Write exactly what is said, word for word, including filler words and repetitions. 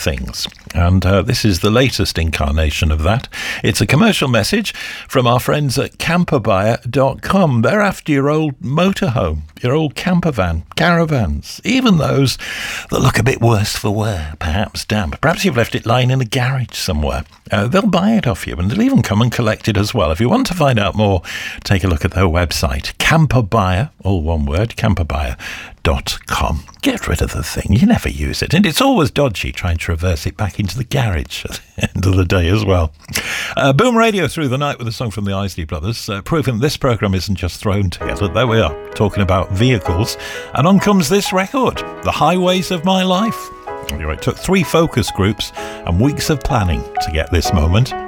things. And uh, this is the latest incarnation of that. It's a commercial message from our friends at camper buyer dot com. They're after your old motorhome, your old camper van, caravans, even those that look a bit worse for wear, perhaps damp. Perhaps you've left it lying in a garage somewhere. Uh, they'll buy it off you, and they'll even come and collect it as well. If you want to find out more, take a look at their website, Camper Buyer, all one word, camper buyer dot com. Get rid of the thing. You never use it. And it's always dodgy trying to reverse it back into the garage at the end of the day as well. Uh, Boom Radio through the night with a song from the Isley Brothers, uh, proving this programme isn't just thrown together. There we are, talking about vehicles. And on comes this record, The Highways of My Life. Anyway, it took three focus groups and weeks of planning to get this moment.